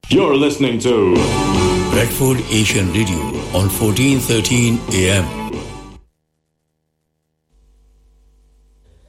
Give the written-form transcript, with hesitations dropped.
You're listening to Bradford Asian Radio on 1413 AM.